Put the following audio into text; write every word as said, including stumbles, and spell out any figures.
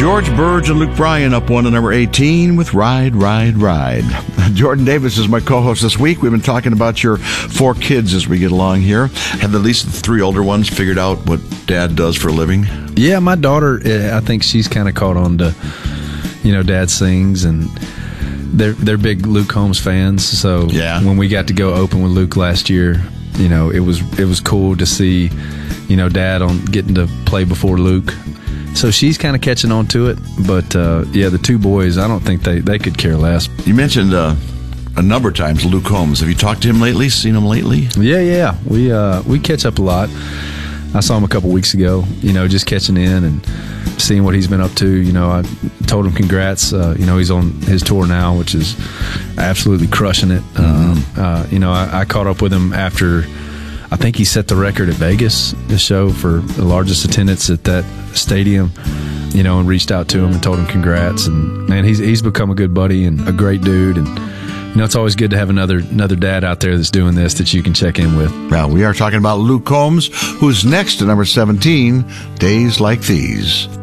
George Burge and Luke Bryan up one to number eighteen with Ride, Ride, Ride. Jordan Davis is my co-host this week. We've been talking about your four kids as we get along here. Have at least the three older ones figured out what Dad does for a living? Yeah, my daughter, I think she's kind of caught on to, you know, Dad sings, and they're they're big Luke Combs fans. So yeah. When we got to go open with Luke last year, you know, it was it was cool to see, you know, Dad on getting to play before Luke. So she's kind of catching on to it. But, uh, yeah, the two boys, I don't think they, they could care less. You mentioned uh, a number of times Luke Combs. Have you talked to him lately, seen him lately? Yeah, yeah. We uh, we catch up a lot. I saw him a couple weeks ago, you know, just catching in and seeing what he's been up to. You know, I told him congrats. Uh, you know, he's on his tour now, which is absolutely crushing it. Mm-hmm. Um, uh, you know, I, I caught up with him after, I think he set the record at Vegas, the show, for the largest attendance at that stadium, you know, and reached out to him and told him congrats. And, man, he's he's become a good buddy and a great dude. And, you know, it's always good to have another another dad out there that's doing this that you can check in with. Well, we are talking about Luke Combs, who's next to number seventeen, Days Like These.